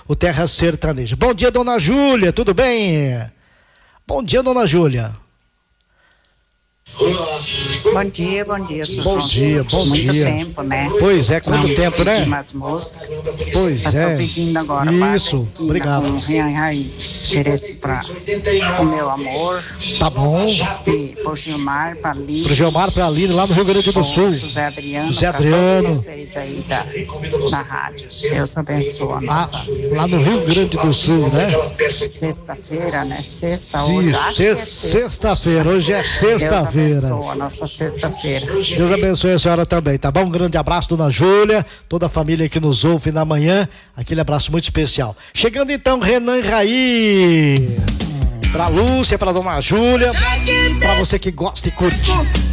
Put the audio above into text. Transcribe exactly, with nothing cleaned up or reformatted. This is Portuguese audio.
o Terra Sertaneja. Bom dia, dona Júlia, tudo bem? Bom dia, dona Júlia. Bom dia, bom dia, seu Bom Francisco. dia, bom Muito dia. tempo, né? Pois é, quanto Não tempo, né? pedi mais música. Pois Mas é. estou pedindo agora. Isso, obrigado. Com Ryan ofereço para o meu amor. Tá bom. E pro Gilmar, para Lídia. Pro Gilmar, pra Lídia, lá no Rio Grande do Sul. José Adriano. José Adriano. Pra vocês aí da, da rádio. Deus abençoe a nossa. Ah, lá no Rio Grande do Sul, né? Sexta-feira, né? Sexta hoje. Sim, Acho que é sexta. sexta-feira, hoje é Deus sexta-feira. abençoe a nossa sexta-feira. Deus abençoe a senhora também, tá bom? Um grande abraço, dona Júlia, toda a família que nos ouve na manhã, aquele abraço muito especial. Chegando então, Renan e Raí, pra Lúcia, pra dona Júlia, pra você que gosta e curte.